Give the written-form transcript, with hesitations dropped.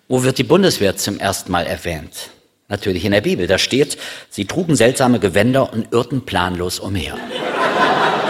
Wo wird die Bundeswehr zum ersten Mal erwähnt? Natürlich in der Bibel. Da steht, sie trugen seltsame Gewänder und irrten planlos umher.